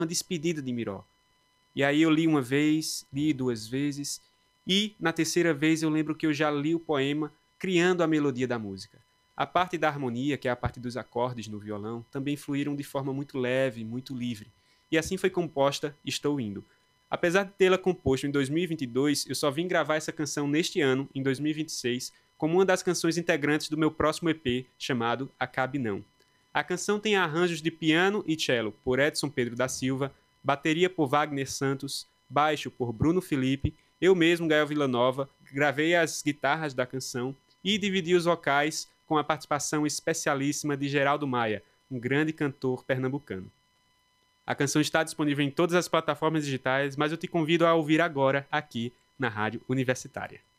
uma despedida de Miró. E aí eu li uma vez, li duas vezes, e na terceira vez eu lembro que eu já li o poema criando a melodia da música. A parte da harmonia, que é a parte dos acordes no violão, também fluíram de forma muito leve, muito livre. E assim foi composta Estou Indo. Apesar de tê-la composto em 2022, eu só vim gravar essa canção neste ano, em 2026, como uma das canções integrantes do meu próximo EP, chamado Acabe Não. A canção tem arranjos de piano e cello por Edson Pedro da Silva, bateria por Wagner Santos, baixo por Bruno Felipe, eu mesmo, Gael Villanova, gravei as guitarras da canção e dividi os vocais com a participação especialíssima de Geraldo Maia, um grande cantor pernambucano. A canção está disponível em todas as plataformas digitais, mas eu te convido a ouvir agora aqui na Rádio Universitária.